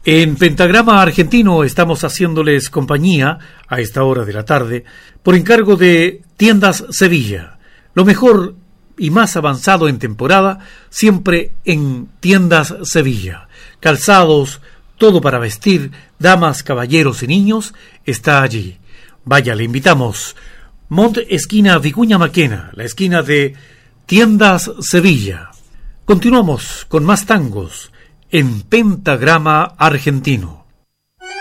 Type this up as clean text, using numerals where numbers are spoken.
En Pentagrama Argentino estamos haciéndoles compañía a esta hora de la tarde por encargo de Tiendas Sevilla. Lo mejor y más avanzado en temporada siempre en Tiendas Sevilla. Calzados, todo para vestir, damas, caballeros y niños, está allí. Vaya, le invitamos. Mont esquina Vicuña Maquena, la esquina de Tiendas Sevilla. Continuamos con más tangos en Pentagrama Argentino.